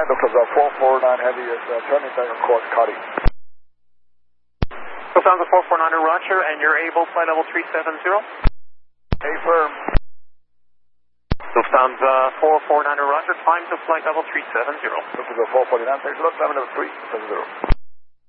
Lufthansa 449 Heavy is turning back on course, Cardi. Lufthansa 449 Roger, and you're able flight level 370? Affirm. Lufthansa 449 Roger, climb to flight level 370. Lufthansa 449, thanks a lot, climb level 370.